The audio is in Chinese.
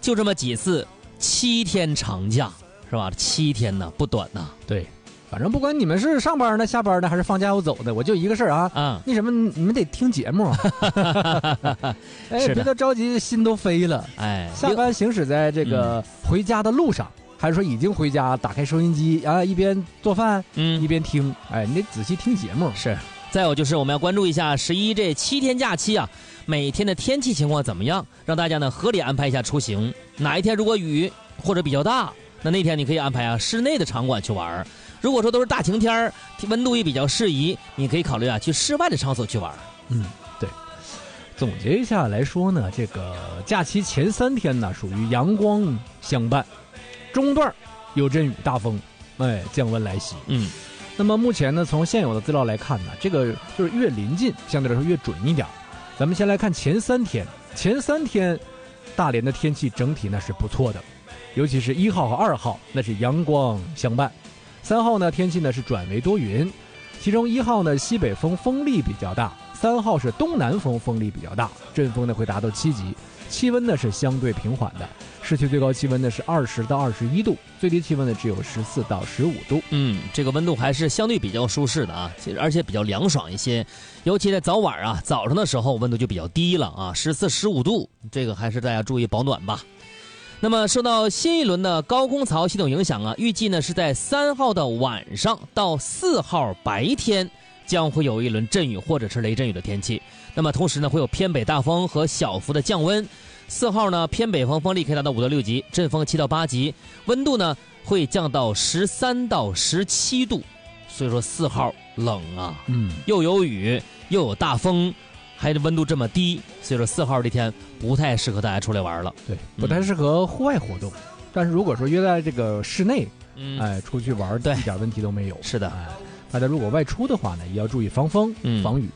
就这么几次，7天长假是吧？7天呢，不短呐。 对，反正不管你们是上班呢、下班呢，还是放假要走的，我就一个事儿啊，那什么，你们得听节目啊。哎，别都着急，心都飞了。哎，下班行驶在这个回家的路上，还是说已经回家，打开收音机啊，一边做饭，一边听。哎，你得仔细听节目。 是。再有就是我们要关注一下11这7天假期啊，每天的天气情况怎么样，让大家呢合理安排一下出行。哪一天如果雨或者比较大，那天你可以安排室内的场馆去玩。如果说都是大晴天，温度也比较适宜，你可以考虑去室外的场所去玩。 对。总结一下来说呢，这个假期前3天呢属于阳光相伴，中段有阵雨大风，降温来袭。那么目前呢，从现有的资料来看呢，这个就是越临近相对来说越准一点。咱们先来看前3天，大连的天气整体呢是不错的，尤其是1号和2号那是阳光相伴，3号呢天气呢是转为多云，其中1号呢西北风风力比较大，3号是东南风风力比较大，阵风呢会达到7级，气温呢是相对平缓的，市区最高气温呢是20到21度，最低气温呢只有14到15度。 这个温度还是相对比较舒适的啊，而且比较凉爽一些。尤其在早晚啊，早上的时候温度就比较低了啊，14、15度，这个还是大家注意保暖吧。那么受到新一轮的高空槽系统影响啊，预计呢是在3号的晚上到4号白天将会有一轮阵雨或者是雷阵雨的天气。那么同时呢会有偏北大风和小幅的降温。4号呢偏北风风力可以达到5到6级，阵风7到8级，温度呢会降到13到17度。所以说4号冷啊，又有雨又有大风，还温度这么低，所以说4号这天不太适合大家出来玩了。 对，不太适合户外活动。但是如果说约在这个室内，出去玩，一点问题都没有。 是的， 大家如果外出的话呢，也要注意防风、防雨。